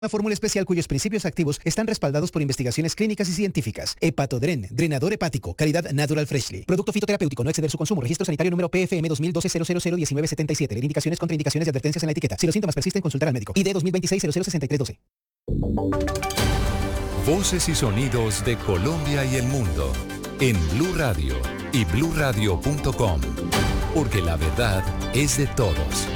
Una fórmula especial cuyos principios activos están respaldados por investigaciones clínicas y científicas. Hepatodren, drenador hepático, calidad Natural Freshly. Producto fitoterapéutico, no exceder su consumo. Registro sanitario número PFM 2012-0001-1977. Leer indicaciones, contraindicaciones y advertencias en la etiqueta. Si los síntomas persisten, consultar al médico. ID 2026-006312. Voces y sonidos de Colombia y el mundo en Blue Radio y bluradio.com. Porque la verdad es de todos.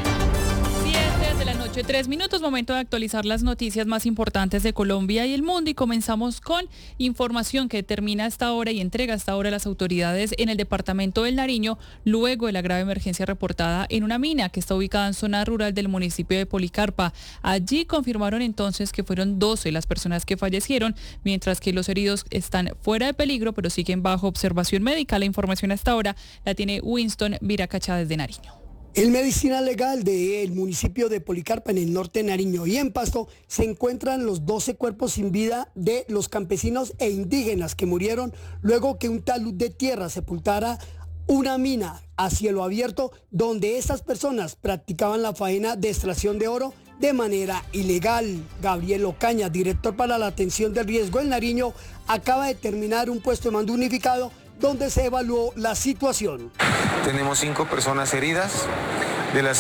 3 minutos, momento de actualizar las noticias más importantes de Colombia y el mundo, y comenzamos con información que termina hasta ahora y entrega hasta ahora las autoridades en el departamento del Nariño luego de la grave emergencia reportada en una mina que está ubicada en zona rural del municipio de Policarpa. Allí confirmaron entonces que fueron 12 las personas que fallecieron, mientras que los heridos están fuera de peligro pero siguen bajo observación médica. La información hasta ahora la tiene Winston Viracacha desde Nariño. El medicinal legal del municipio de Policarpa, en el norte de Nariño y en Pasto, se encuentran los 12 cuerpos sin vida de los campesinos e indígenas que murieron luego que un talud de tierra sepultara una mina a cielo abierto donde estas personas practicaban la faena de extracción de oro de manera ilegal. Gabriel Ocaña, director para la atención del riesgo en Nariño, acaba de terminar un puesto de mando unificado donde se evaluó la situación. Tenemos 5 personas heridas. De las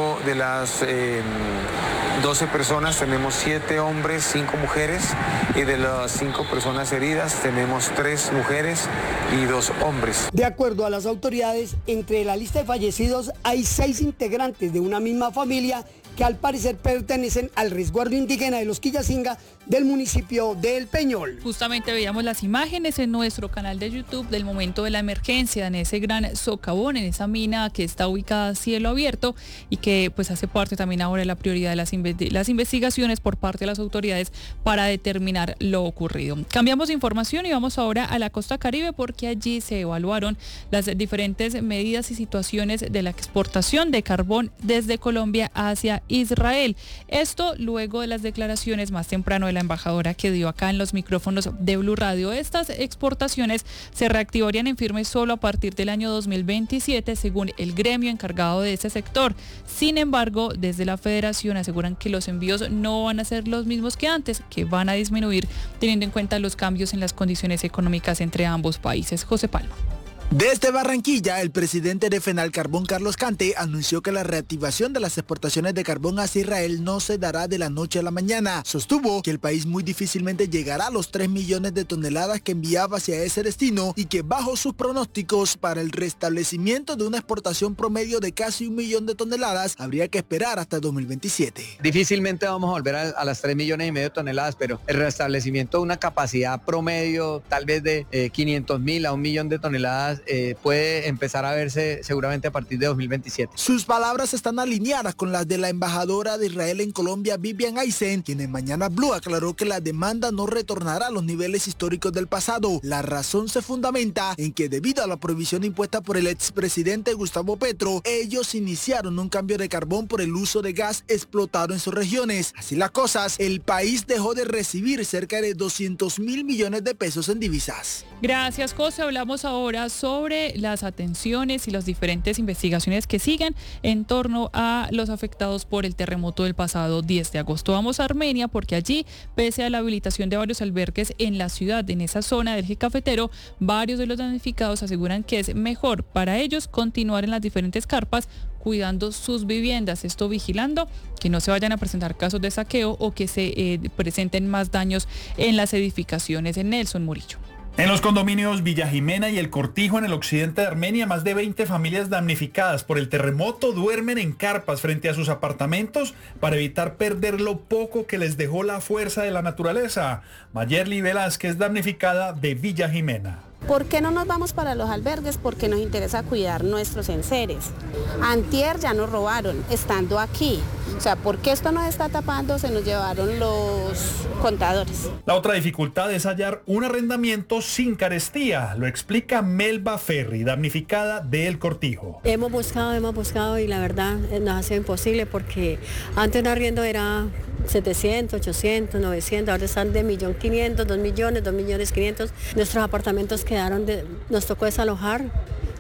12 personas tenemos 7 hombres, 5 mujeres, y de las 5 personas heridas tenemos 3 mujeres y 2 hombres. De acuerdo a las autoridades, entre la lista de fallecidos hay 6 integrantes de una misma familia que al parecer pertenecen al resguardo indígena de los Quillacinga del municipio de El Peñol. Justamente veíamos las imágenes en nuestro canal de YouTube del momento de la emergencia en ese gran socavón, en esa mina que está ubicada a cielo abierto y que pues hace parte también ahora de la prioridad de las investigaciones por parte de las autoridades para determinar lo ocurrido. Cambiamos de información y vamos ahora a la costa Caribe porque allí se evaluaron las diferentes medidas y situaciones de la exportación de carbón desde Colombia hacia Israel. Esto luego de las declaraciones más temprano de la embajadora que dio acá en los micrófonos de Blue Radio. Estas exportaciones se reactivarían en firme solo a partir del año 2027, según el gremio encargado de ese sector. Sin embargo, desde la federación aseguran que los envíos no van a ser los mismos que antes, que van a disminuir teniendo en cuenta los cambios en las condiciones económicas entre ambos países. José Palma. Desde Barranquilla, el presidente de Fenalcarbón, Carlos Cante, anunció que la reactivación de las exportaciones de carbón hacia Israel no se dará de la noche a la mañana. Sostuvo que el país muy difícilmente llegará a los 3 millones de toneladas que enviaba hacia ese destino y que bajo sus pronósticos para el restablecimiento de una exportación promedio de casi 1 millón de toneladas habría que esperar hasta 2027. Difícilmente vamos a volver a las 3 millones y medio de toneladas, pero el restablecimiento de una capacidad promedio tal vez de 500.000 a 1 millón de toneladas puede empezar a verse seguramente a partir de 2027. Sus palabras están alineadas con las de la embajadora de Israel en Colombia, Vivian Aysen, quien en Mañana Blue aclaró que la demanda no retornará a los niveles históricos del pasado. La razón se fundamenta en que debido a la prohibición impuesta por el expresidente Gustavo Petro, ellos iniciaron un cambio de carbón por el uso de gas explotado en sus regiones. Así las cosas, el país dejó de recibir cerca de 200.000 millones de pesos en divisas. Gracias, José. Hablamos ahora sobre las atenciones y las diferentes investigaciones que siguen en torno a los afectados por el terremoto del pasado 10 de agosto. Vamos a Armenia porque allí, pese a la habilitación de varios albergues en la ciudad, en esa zona del eje cafetero, varios de los damnificados aseguran que es mejor para ellos continuar en las diferentes carpas cuidando sus viviendas, esto vigilando que no se vayan a presentar casos de saqueo o que se presenten más daños en las edificaciones. En Nelson Murillo. En los condominios Villa Jimena y El Cortijo en el occidente de Armenia, más de 20 familias damnificadas por el terremoto duermen en carpas frente a sus apartamentos para evitar perder lo poco que les dejó la fuerza de la naturaleza. Mayerly Velázquez, damnificada de Villa Jimena. ¿Por qué no nos vamos para los albergues? Porque nos interesa cuidar nuestros enseres. Antier ya nos robaron, estando aquí. O sea, ¿por qué esto nos está tapando? Se nos llevaron los contadores. La otra dificultad es hallar un arrendamiento sin carestía. Lo explica Melba Ferri, damnificada de El Cortijo. Hemos buscado y la verdad nos ha sido imposible porque antes un arriendo era 700, 800, 900, ahora están de 1.500.000, 2 millones, 2.500.000. Nuestros apartamentos nos tocó desalojar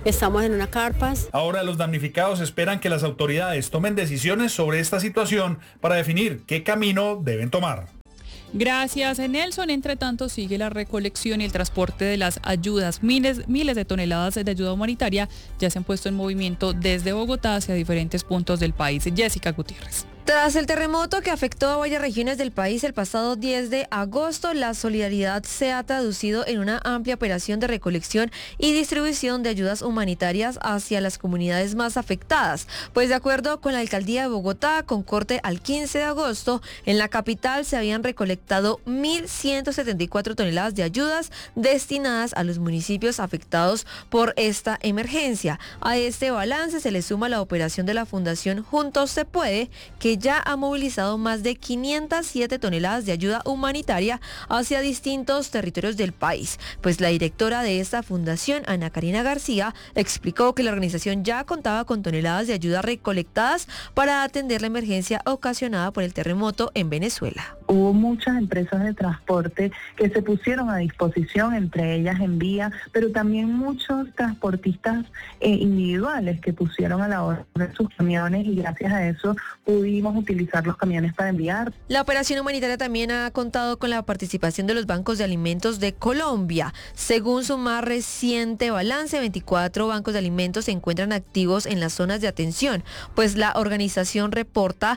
estamos en una carpas. Ahora los damnificados esperan que las autoridades tomen decisiones sobre esta situación para definir qué camino deben tomar. Gracias, Nelson. Entre tanto, sigue la recolección y el transporte de las ayudas. Miles de toneladas de ayuda humanitaria ya se han puesto en movimiento desde Bogotá hacia diferentes puntos del país. Jessica Gutiérrez. Tras el terremoto que afectó a varias regiones del país el pasado 10 de agosto, la solidaridad se ha traducido en una amplia operación de recolección y distribución de ayudas humanitarias hacia las comunidades más afectadas. Pues de acuerdo con la Alcaldía de Bogotá, con corte al 15 de agosto, en la capital se habían recolectado 1.174 toneladas de ayudas destinadas a los municipios afectados por esta emergencia. A este balance se le suma la operación de la Fundación Juntos Se Puede, que ya ha movilizado más de 507 toneladas de ayuda humanitaria hacia distintos territorios del país. Pues la directora de esta fundación, Ana Karina García, explicó que la organización ya contaba con toneladas de ayuda recolectadas para atender la emergencia ocasionada por el terremoto en Venezuela. Hubo muchas empresas de transporte que se pusieron a disposición, entre ellas Envía, pero también muchos transportistas individuales que pusieron a la orden sus camiones y gracias a eso pudimos utilizar los camiones para enviar. La operación humanitaria también ha contado con la participación de los bancos de alimentos de Colombia. Según su más reciente balance, 24 bancos de alimentos se encuentran activos en las zonas de atención, pues la organización reporta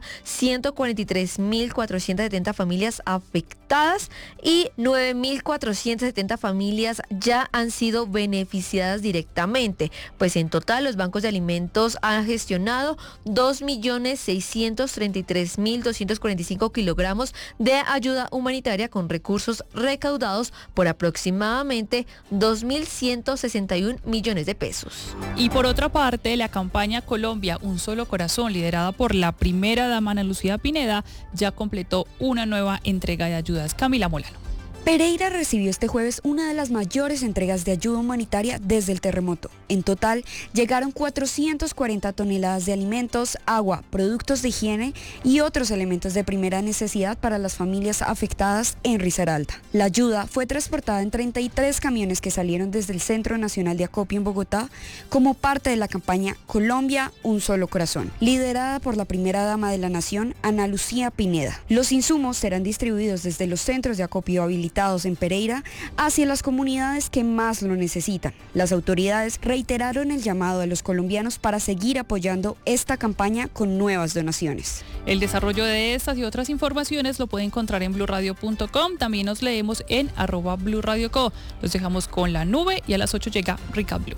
143.470 familias afectadas y 9.470 familias ya han sido beneficiadas directamente. Pues en total los bancos de alimentos han gestionado 2.633.245 kilogramos de ayuda humanitaria con recursos recaudados por aproximadamente 2.161 millones de pesos. Y por otra parte, la campaña Colombia, un solo corazón, liderada por la primera dama Ana Lucía Pineda, ya completó una nueva entrega de ayudas. Camila Molano. Pereira recibió este jueves una de las mayores entregas de ayuda humanitaria desde el terremoto. En total, llegaron 440 toneladas de alimentos, agua, productos de higiene y otros elementos de primera necesidad para las familias afectadas en Risaralda. La ayuda fue transportada en 33 camiones que salieron desde el Centro Nacional de Acopio en Bogotá como parte de la campaña Colombia, un solo corazón, liderada por la primera dama de la nación, Ana Lucía Pineda. Los insumos serán distribuidos desde los centros de acopio habilitados en Pereira hacia las comunidades que más lo necesitan. Las autoridades reiteraron el llamado a los colombianos para seguir apoyando esta campaña con nuevas donaciones. El desarrollo de estas y otras informaciones lo puede encontrar en blurradio.com. También nos leemos en @blurradioco. Los dejamos con la nube y a las 8 llega Recap Blue.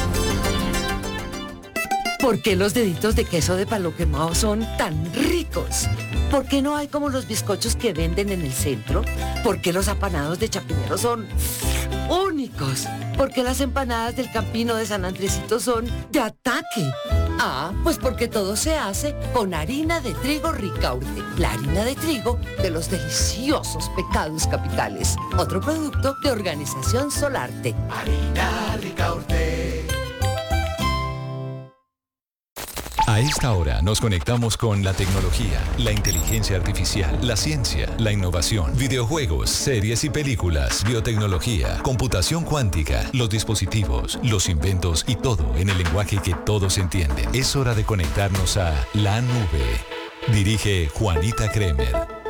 ¿Por qué los deditos de queso de palo quemado son tan ricos? ¿Por qué no hay como los bizcochos que venden en el centro? ¿Por qué los apanados de Chapinero son únicos? ¿Por qué las empanadas del Campino de San Andresito son de ataque? Pues porque todo se hace con harina de trigo Ricaurte, la harina de trigo de los deliciosos pecados capitales. Otro producto de Organización Solarte. Harina Ricaurte. A esta hora nos conectamos con la tecnología, la inteligencia artificial, la ciencia, la innovación, videojuegos, series y películas, biotecnología, computación cuántica, los dispositivos, los inventos y todo en el lenguaje que todos entienden. Es hora de conectarnos a La Nube. Dirige Juanita Kremer.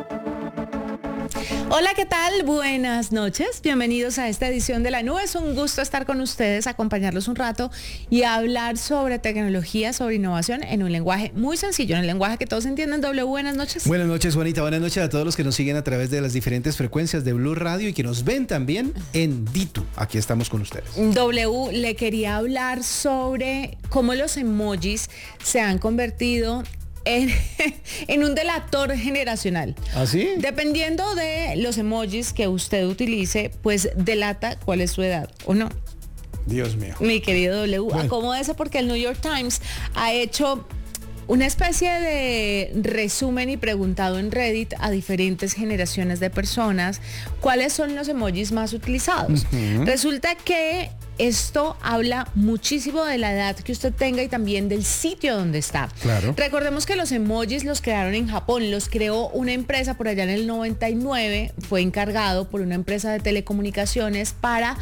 Hola, ¿qué tal? Buenas noches. Bienvenidos a esta edición de La Nube. Es un gusto estar con ustedes, acompañarlos un rato y hablar sobre tecnología, sobre innovación en un lenguaje muy sencillo, en el lenguaje que todos entienden. Buenas noches. Buenas noches, Juanita. Buenas noches a todos los que nos siguen a través de las diferentes frecuencias de Blue Radio y que nos ven también en Ditu. Aquí estamos con ustedes. Le quería hablar sobre cómo los emojis se han convertido en un delator generacional. ¿Ah, sí? Dependiendo de los emojis que usted utilice, pues delata cuál es su edad o no. Dios mío. Mi querido acomódese porque el New York Times ha hecho una especie de resumen y preguntado en Reddit a diferentes generaciones de personas cuáles son los emojis más utilizados. Resulta que esto habla muchísimo de la edad que usted tenga y también del sitio donde está. Claro. Recordemos que los emojis los crearon en Japón, los creó una empresa por allá en el 99, fue encargado por una empresa de telecomunicaciones para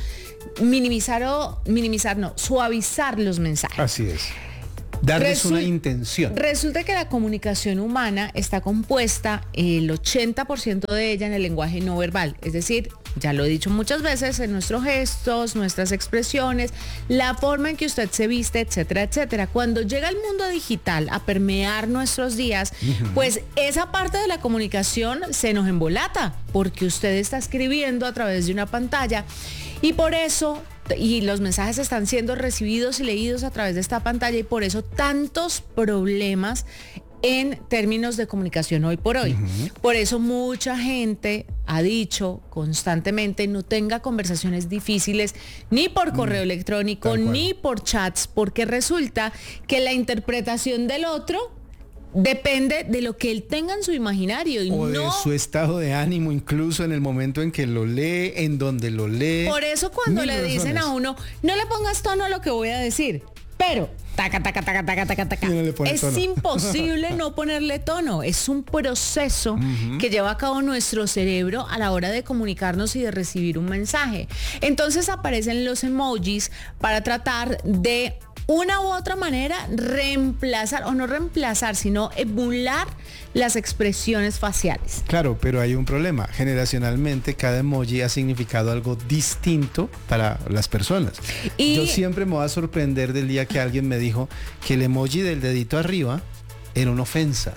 suavizar los mensajes. Así es. Darles una intención. Resulta que la comunicación humana está compuesta el 80% de ella en el lenguaje no verbal, es decir, ya lo he dicho muchas veces, en nuestros gestos, nuestras expresiones, la forma en que usted se viste, etcétera, etcétera. Cuando llega el mundo digital a permear nuestros días, pues esa parte de la comunicación se nos embolata, porque usted está escribiendo a través de una pantalla y por eso... Y los mensajes están siendo recibidos y leídos a través de esta pantalla y por eso tantos problemas en términos de comunicación hoy por hoy. Por eso mucha gente ha dicho constantemente no tenga conversaciones difíciles ni por correo electrónico ni por chats, porque resulta que la interpretación del otro depende de lo que él tenga en su imaginario y o de su estado de ánimo, incluso en el momento en que lo lee, en donde lo lee. Por eso cuando le dicen a uno, no le pongas tono a lo que voy a decir, pero taca, taca, taca, taca, taca, taca. Es imposible no ponerle tono. Es un proceso que lleva a cabo nuestro cerebro a la hora de comunicarnos y de recibir un mensaje. Entonces aparecen los emojis para tratar de una u otra manera reemplazar, o no reemplazar, sino emular las expresiones faciales. Claro, pero hay un problema. Generacionalmente cada emoji ha significado algo distinto para las personas. Y yo siempre me voy a sorprender del día que alguien me dijo que el emoji del dedito arriba era una ofensa.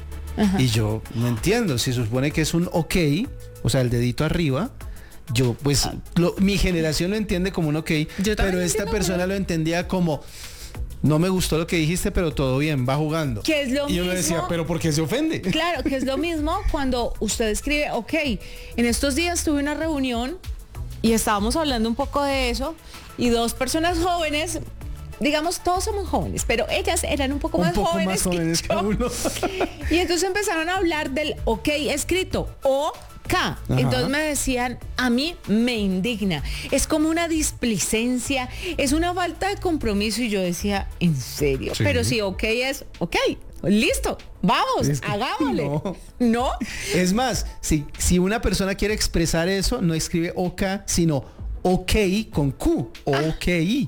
Y yo no entiendo, si se supone que es un ok, o sea, el dedito arriba, yo pues mi generación lo entiende como un ok, pero esta persona lo entendía como no me gustó lo que dijiste, pero todo bien, va jugando. Que es lo y yo mismo, le decía, pero ¿por qué se ofende? Claro, que es lo mismo cuando usted escribe, ok, en estos días tuve una reunión y estábamos hablando un poco de eso y dos personas jóvenes, digamos, todos somos jóvenes, pero ellas eran un poco más jóvenes que uno. Y entonces empezaron a hablar del ok escrito, o K. Entonces me decían, a mí me indigna, es como una displicencia, es una falta de compromiso, y yo decía, ¿en serio? Sí. Pero si ok es ok, listo, vamos, hagámosle. No. Es más, si una persona quiere expresar eso, no escribe OK, sino OK con Q, o OKI.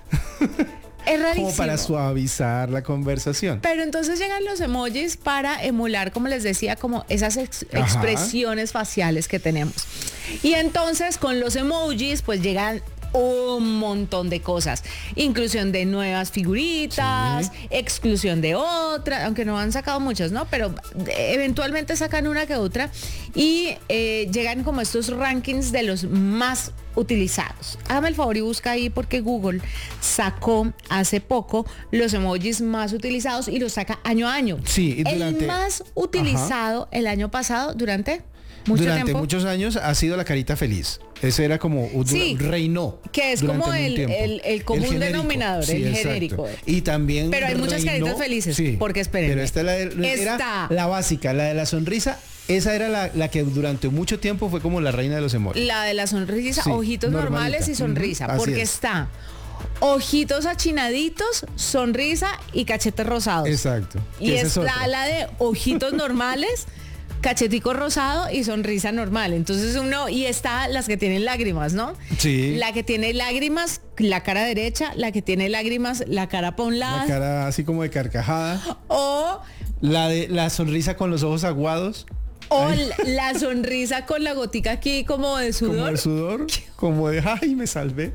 Es rarísimo. Como para suavizar la conversación. Pero entonces llegan los emojis para emular, como les decía, como esas expresiones faciales que tenemos. Y entonces con los emojis pues llegan un montón de cosas. Inclusión de nuevas figuritas, exclusión de otras, aunque no han sacado muchas, ¿no? Pero eventualmente sacan una que otra y llegan como estos rankings de los más utilizados. Hágame el favor y busca ahí, porque Google sacó hace poco los emojis más utilizados y los saca año a año. Sí, el más utilizado el año pasado durante muchos años ha sido la carita feliz. Ese era como reinó. Que es como el común denominador, el genérico. Y también pero hay muchas caritas felices, porque esperen. Pero esta era la básica, la de la sonrisa. Esa era la que durante mucho tiempo fue como la reina de los emojis. La de la sonrisa, ojitos normales y sonrisa. Porque está ojitos achinaditos, sonrisa y cachetes rosados. Exacto. Y está la de ojitos normales, cachetico rosado y sonrisa normal. Entonces y está las que tienen lágrimas, ¿no? Sí. La que tiene lágrimas, la cara derecha, la que tiene lágrimas, la cara para un lado. La cara así como de carcajada. O la de la sonrisa con los ojos aguados. O la sonrisa con la gotica aquí como de sudor. Como de sudor, como de ay, me salvé.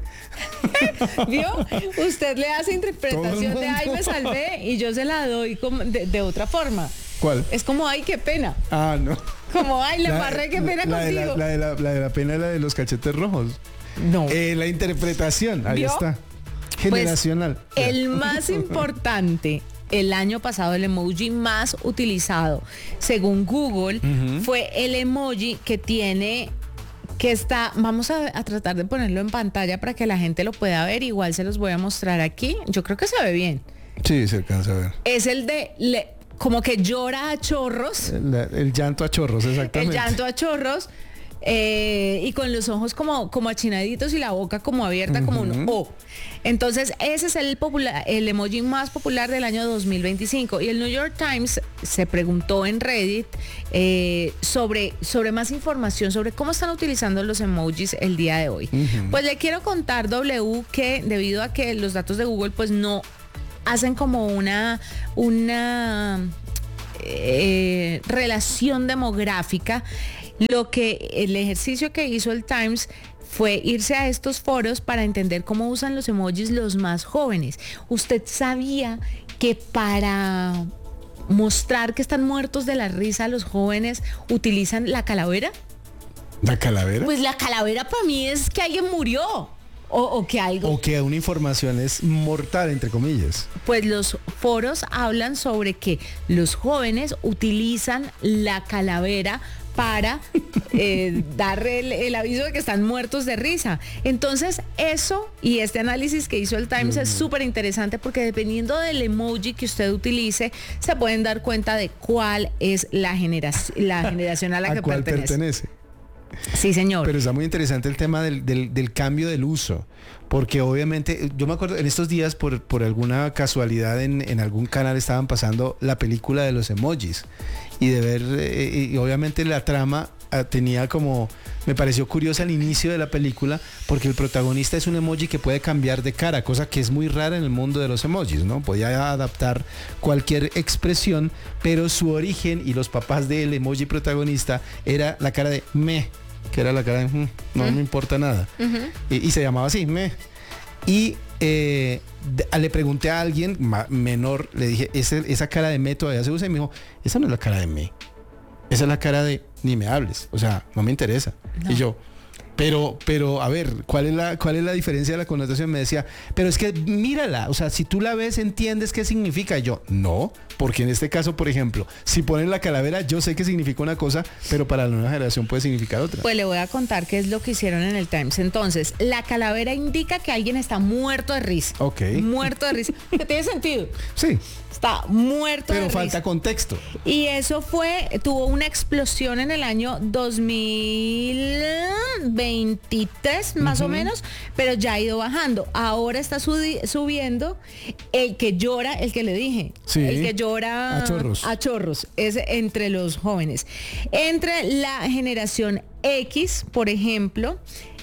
¿Vio? Usted le hace interpretación de ay, me salvé, y yo se la doy como de otra forma. ¿Cuál? Es como ay, qué pena. Ah, no. Como ay, le embarré, qué pena contigo. La de la pena, la de los cachetes rojos. No. La interpretación, ahí ¿vio? está. Generacional. Pues, el más importante, el año pasado, el emoji más utilizado, según Google, fue el emoji que está, vamos a tratar de ponerlo en pantalla para que la gente lo pueda ver, igual se los voy a mostrar aquí, yo creo que se ve bien. Sí, se alcanza a ver. Es el de, como que llora a chorros. El llanto a chorros, exactamente. El llanto a chorros, y con los ojos como achinaditos y la boca como abierta como un O. Entonces ese es el emoji más popular del año 2025 y el New York Times se preguntó en Reddit sobre más información sobre cómo están utilizando los emojis el día de hoy. Pues le quiero contar, W, que debido a que los datos de Google pues no hacen como una relación demográfica, el ejercicio que hizo el Times fue irse a estos foros para entender cómo usan los emojis los más jóvenes. ¿Usted sabía que para mostrar que están muertos de la risa los jóvenes utilizan la calavera? ¿La calavera? Pues la calavera para mí es que alguien murió. O que algo. O que una información es mortal, entre comillas. Pues los foros hablan sobre que los jóvenes utilizan la calavera para dar el aviso de que están muertos de risa. Entonces eso y este análisis que hizo el Times es súper interesante porque dependiendo del emoji que usted utilice, se pueden dar cuenta de cuál es la generación a la que pertenece. Sí, señor. Pero está muy interesante el tema del cambio del uso, porque obviamente, yo me acuerdo en estos días por alguna casualidad en algún canal estaban pasando la película de los emojis y de ver, y obviamente la trama tenía como, me pareció curiosa al inicio de la película, porque el protagonista es un emoji que puede cambiar de cara, cosa que es muy rara en el mundo de los emojis, ¿no? Podía adaptar cualquier expresión, pero su origen y los papás del emoji protagonista era la cara de meh, que era la cara de no me importa nada. Y se llamaba así, meh. Y le pregunté a alguien menor, le dije, esa cara de meh todavía se usa, y me dijo, esa no es la cara de meh. Esa es la cara de ni me hables, o sea, no me interesa. No. Y yo, pero a ver, ¿cuál es la diferencia de la connotación? Me decía, pero es que mírala, o sea, si tú la ves, entiendes qué significa. Y yo, no, porque en este caso, por ejemplo, si ponen la calavera, yo sé que significa una cosa, pero para la nueva generación puede significar otra. Pues le voy a contar qué es lo que hicieron en el Times. Entonces, la calavera indica que alguien está muerto de risa. Ok. Muerto de risa. ¿Que tiene sentido? Sí. Está muerto de risa. Pero falta contexto. Y eso tuvo una explosión en el año 2023, más o menos, pero ya ha ido bajando. Ahora está subiendo el que llora, el que le dije. Sí, el que llora a chorros. Es entre los jóvenes. Entre la generación X, por ejemplo,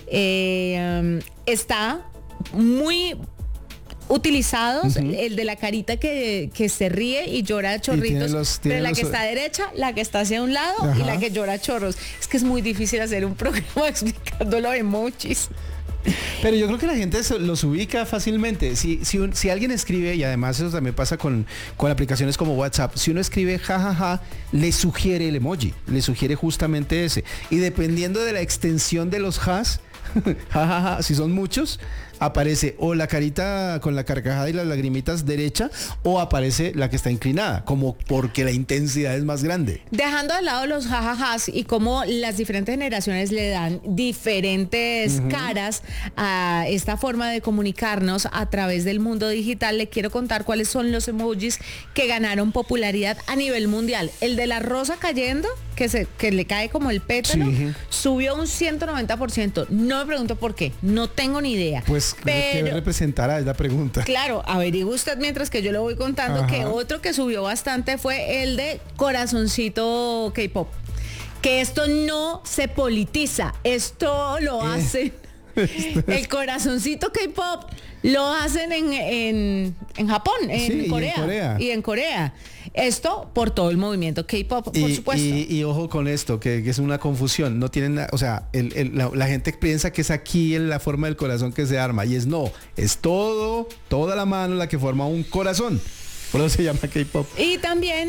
está muy utilizados, el de la carita que se ríe y llora a chorritos, pero la que está derecha, la que está hacia un lado y la que llora a chorros. Es que es muy difícil hacer un programa explicando los emojis. Pero yo creo que la gente los ubica fácilmente. Si alguien escribe, y además eso también pasa con aplicaciones como WhatsApp, si uno escribe jajaja, le sugiere el emoji, le sugiere justamente ese. Y dependiendo de la extensión de los has, jajaja, si son muchos, aparece o la carita con la carcajada y las lagrimitas derecha, o aparece la que está inclinada, como porque la intensidad es más grande. Dejando de lado los jajajas y cómo las diferentes generaciones le dan diferentes caras a esta forma de comunicarnos a través del mundo digital, le quiero contar cuáles son los emojis que ganaron popularidad a nivel mundial. El de la rosa cayendo, que le cae como el pétalo, subió un 190%. No me pregunto por qué, no tengo ni idea. Pues, ¿qué representará? Es la pregunta. Claro, averigüe usted mientras que yo lo voy contando. Que otro que subió bastante fue el de corazoncito K-pop. Que esto no se politiza, esto lo hace. El corazoncito K-pop lo hacen en Japón, en Corea. Y en Corea. Esto por todo el movimiento K-pop, por supuesto. Y ojo con esto, que es una confusión. No tienen, o sea, la gente piensa que es aquí en la forma del corazón que se arma. Y no, es toda la mano la que forma un corazón. Por eso se llama K-pop. Y también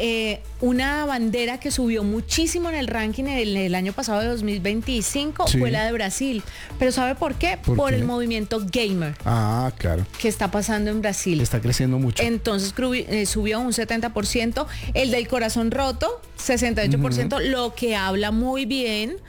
una bandera que subió muchísimo en el ranking el año pasado de 2025 fue la de Brasil. Pero ¿sabe por qué? Por el movimiento gamer. Ah, claro. Que está pasando en Brasil. Está creciendo mucho. Entonces subió un 70%. El del corazón roto, 68%, lo que habla muy bien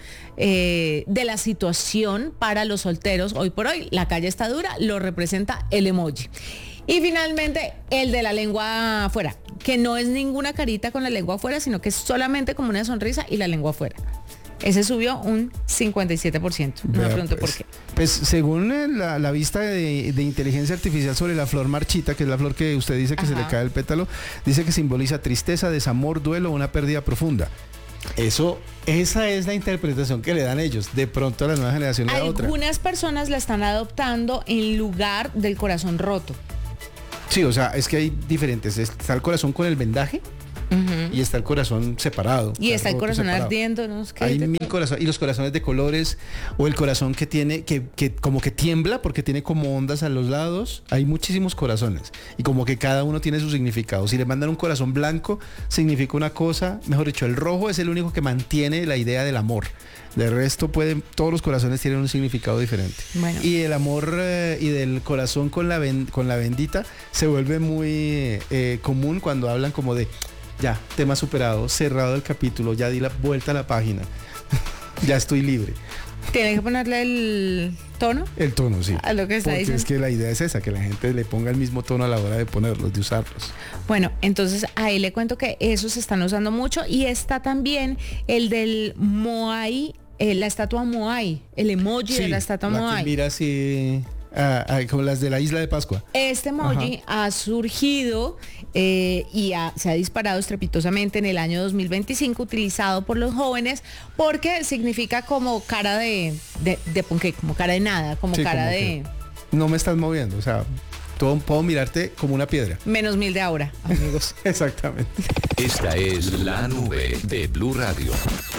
de la situación para los solteros hoy por hoy. La calle está dura, lo representa el emoji. Y finalmente, el de la lengua afuera, que no es ninguna carita con la lengua afuera, sino que es solamente como una sonrisa y la lengua afuera. Ese subió un 57%. No me pregunto por qué. Pues según la vista de inteligencia artificial sobre la flor marchita, que es la flor que usted dice que se le cae el pétalo, dice que simboliza tristeza, desamor, duelo, una pérdida profunda. Esa es la interpretación que le dan ellos. De pronto a la nueva generación le da otra. Algunas personas la están adoptando en lugar del corazón roto. Sí, o sea, es que hay diferentes. Está el corazón con el vendaje. Y está el corazón separado. Y está el corazón ardiendo, ¿no? Hay 1000 corazones. Y los corazones de colores, o el corazón que tiene, que como que tiembla porque tiene como ondas a los lados. Hay muchísimos corazones. Y como que cada uno tiene su significado. Si le mandan un corazón blanco, significa una cosa. Mejor dicho, el rojo es el único que mantiene la idea del amor. De resto todos los corazones tienen un significado diferente. Bueno. Y el amor y del corazón con la bendita se vuelve muy común cuando hablan como de ya, tema superado, cerrado el capítulo, ya di la vuelta a la página, ya estoy libre. ¿Tiene que ponerle el tono? El tono, sí. A lo que está diciendo. Porque es que la idea es esa, que la gente le ponga el mismo tono a la hora de ponerlos, de usarlos. Bueno, entonces ahí le cuento que esos se están usando mucho y está también el del Moai, la estatua Moai, el emoji de la estatua Moai. Mira así, como las de la isla de Pascua. Este emoji ha surgido y se ha disparado estrepitosamente en el año 2025, utilizado por los jóvenes porque significa como cara de ponqué, como cara de nada, como cara como de... No me estás moviendo, o sea, puedo mirarte como una piedra. Menos 1000 de ahora, amigos. Exactamente. Esta es la nube de Blue Radio.